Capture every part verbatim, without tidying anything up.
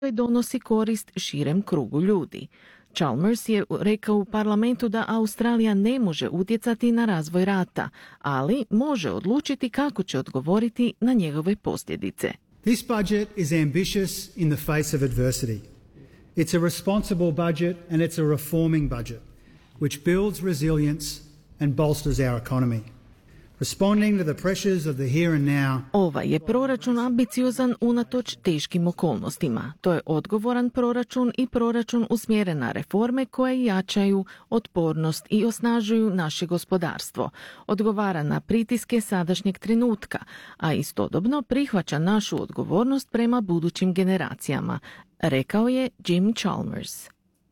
donosi korist širem krugu ljudi. Chalmers je rekao u parlamentu da Australija ne može utjecati na razvoj rata, ali može odlučiti kako će odgovoriti na njegove posljedice. This budget is ambitious in the face of adversity. It's a responsible budget and it's a reforming budget, which builds resilience and bolsters our economy. Responding to the pressures of the here and now. Ovaj je proračun ambiciozan unatoč teškim okolnostima. To je odgovoran proračun i proračun usmjeren na reforme koje jačaju otpornost i osnažuju naše gospodarstvo. Odgovara na pritiske sadašnjeg trenutka, a istodobno prihvaća našu odgovornost prema budućim generacijama, rekao je Jim Chalmers.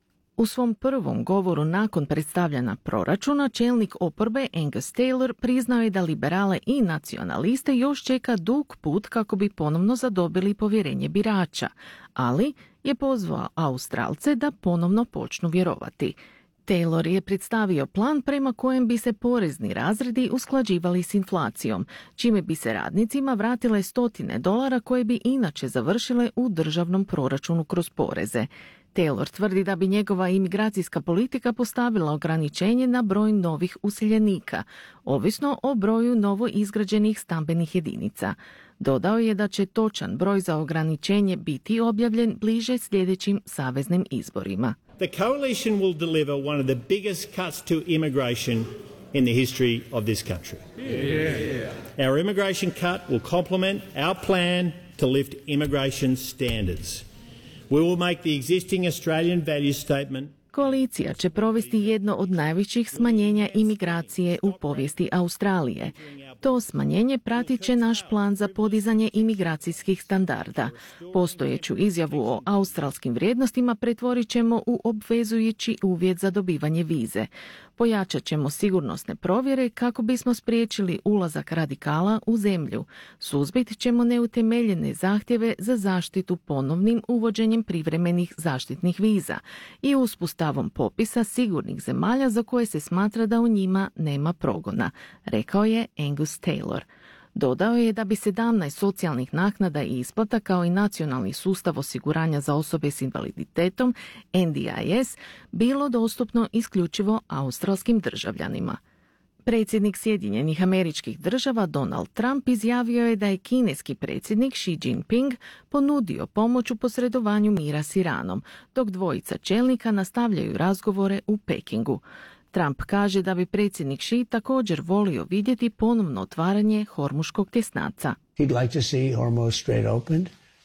U svom prvom govoru nakon predstavljanja proračuna, čelnik oporbe Angus Taylor priznao je da liberale i nacionaliste još čeka dug put kako bi ponovno zadobili povjerenje birača, ali je pozvao Australce da ponovno počnu vjerovati. Taylor je predstavio plan prema kojem bi se porezni razredi usklađivali s inflacijom, čime bi se radnicima vratile stotine dolara koje bi inače završile u državnom proračunu kroz poreze. Taylor tvrdi da bi njegova imigracijska politika postavila ograničenje na broj novih useljenika, ovisno o broju novo izgrađenih stambenih jedinica. Dodao je da će točan broj za ograničenje biti objavljen bliže sljedećim saveznim izborima. The coalition will deliver one of the biggest cuts to immigration in the history of this country. Yeah. Our immigration cut will complement our plan to lift immigration standards. We will make the existing Australian value statement. Koalicija će provesti jedno od najvećih smanjenja imigracije u povijesti Australije. To smanjenje pratit će naš plan za podizanje imigracijskih standarda. Postojeću izjavu o australskim vrijednostima pretvorit ćemo u obvezujući uvjet za dobivanje vize. Pojačat ćemo sigurnosne provjere kako bismo spriječili ulazak radikala u zemlju. Suzbit ćemo neutemeljene zahtjeve za zaštitu ponovnim uvođenjem privremenih zaštitnih viza i uspostavom popisa sigurnih zemalja za koje se smatra da u njima nema progona, rekao je Angus Taylor. Dodao je da bi sedamnaest socijalnih naknada i isplata kao i nacionalni sustav osiguranja za osobe s invaliditetom N D I S bilo dostupno isključivo australskim državljanima. Predsjednik Sjedinjenih Američkih Država Donald Trump izjavio je da je kineski predsjednik Xi Jinping ponudio pomoć u posredovanju mira s Iranom, dok dvojica čelnika nastavljaju razgovore u Pekingu. Trump kaže da bi predsjednik Xi također volio vidjeti ponovno otvaranje Hormuškog tjesnaca. He'd like to see Hormuz straight opened.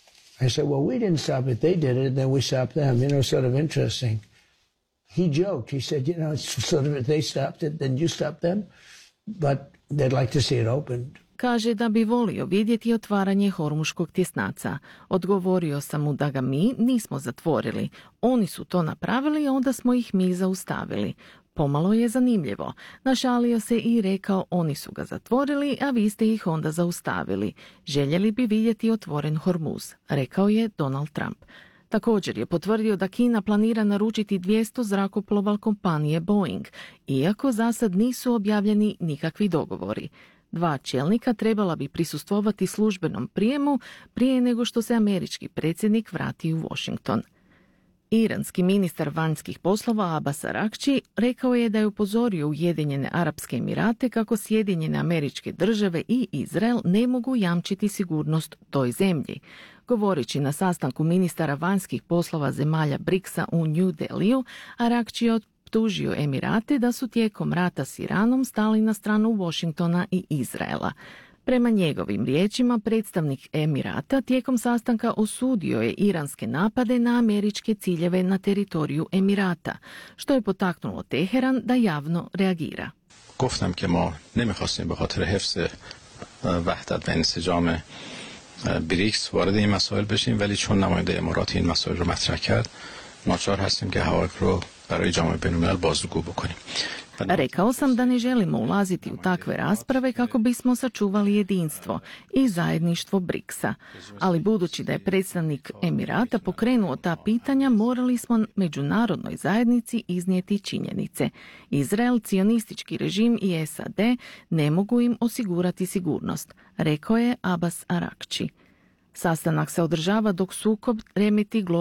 I said, well, we didn't stop it. They did it, then we stopped them. You know, sort of interesting. He joked. He said, you know, it's sort of if they stopped it, then you stop them. But they'd like to see it opened. Kaže da bi volio vidjeti otvaranje Hormuškog tjesnaca. Odgovorio sam mu da ga mi nismo zatvorili. Oni su to napravili, onda smo ih mi zaustavili. Pomalo je zanimljivo. Našalio se i rekao oni su ga zatvorili, a vi ste ih onda zaustavili. Željeli bi vidjeti otvoren Hormuz, rekao je Donald Trump. Također je potvrdio da Kina planira naručiti dvjesto zrakoplova kompanije Boeing, iako za sad nisu objavljeni nikakvi dogovori. Dva čelnika trebala bi prisustvovati službenom prijemu prije nego što se američki predsjednik vrati u Washington. Iranski ministar vanjskih poslova Abbas Araghchi rekao je da je upozorio Ujedinjene Arapske Emirate kako Sjedinjene Američke Države i Izrael ne mogu jamčiti sigurnost toj zemlji. Govoreći na sastanku ministara vanjskih poslova zemalja briksa u New Delhiju, Araghchi je optužio Emirate da su tijekom rata s Iranom stali na stranu Washingtona i Izraela. Prema njegovim riječima, predstavnik Emirata tijekom sastanka osudio je iranske napade na američke ciljeve na teritoriju Emirata, što je potaknulo Teheran da javno reagira. گفتم که ما نمیخواستیم به خاطر حفظ وحدت و انسجام بریکس وارد این مسائل بشیم، ولی چون نماینده امارات این مسائل رو مطرح کرد ناچار هستیم که حقایق رو برای جامعه بین‌الملل بازگو بکنیم. Rekao sam da ne želimo ulaziti u takve rasprave kako bismo sačuvali jedinstvo i zajedništvo briksa, ali budući da je predstavnik Emirata pokrenuo ta pitanja, morali smo međunarodnoj zajednici iznijeti činjenice. Izrael, cionistički režim i S A D ne mogu im osigurati sigurnost, rekao je Abbas Araghchi. Sastanak se održava dok sukob remeti globalno